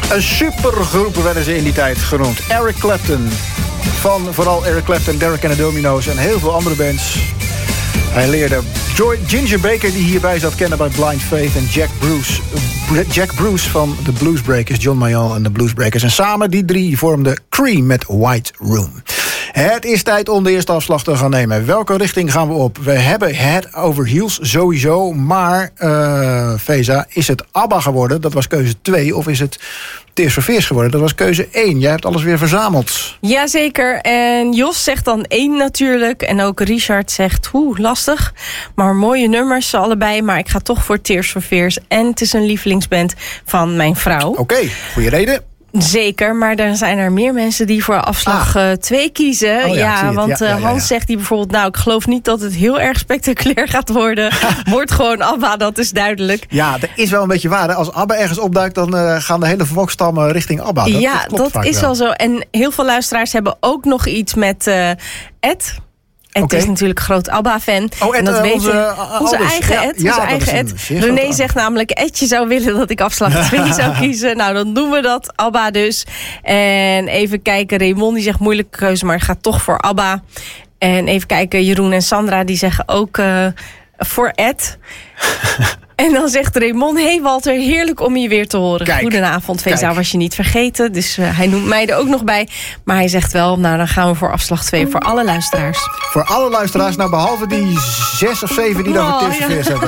Een supergroep werden ze in die tijd genoemd. Eric Clapton. Van vooral Eric Clapton, Derek and the Dominoes en heel veel andere bands. Hij leerde Ginger Baker, die hierbij zat, kennen bij Blind Faith. En Jack Bruce van de Bluesbreakers. John Mayall en de Bluesbreakers. En samen die drie vormden Cream met White Room. Het is tijd om de eerste afslag te gaan nemen. Welke richting gaan we op? We hebben Head Over Heels sowieso. Maar, Feza, is het ABBA geworden? Dat was keuze 2. Of is het Tears for Fears geworden? Dat was keuze 1. Jij hebt alles weer verzameld. Jazeker. En Jos zegt dan 1 natuurlijk. En ook Richard zegt, lastig. Maar mooie nummers allebei. Maar ik ga toch voor Tears for Fears. En het is een lievelingsband van mijn vrouw. Oké, goede reden. Zeker, maar er zijn er meer mensen die voor afslag 2 kiezen. Oh ja, want Hans zegt die bijvoorbeeld, ik geloof niet dat het heel erg spectaculair gaat worden. Wordt gewoon ABBA, dat is duidelijk. Ja, dat is wel een beetje waar. Hè? Als ABBA ergens opduikt, dan gaan de hele volksstammen richting ABBA. Dat is wel zo. En heel veel luisteraars hebben ook nog iets met Ed. Ed is natuurlijk een groot ABBA-fan. En dat weten onze eigen Ed. Ja, onze eigen Ed. René zegt namelijk, Edje zou willen dat ik afslag 2 zou kiezen. Nou, dan doen we dat. ABBA dus. En even kijken, Raymond die zegt moeilijke keuze, maar gaat toch voor ABBA. En even kijken, Jeroen en Sandra die zeggen ook voor Ed. En dan zegt Raymond, hey Walter, heerlijk om je weer te horen. Kijk, goedenavond, Feza was je niet vergeten. Dus hij noemt mij er ook nog bij. Maar hij zegt wel, dan gaan we voor afslag 2 voor alle luisteraars. Voor alle luisteraars, behalve die 6 of 7 die dan voor Tears for Fears hebben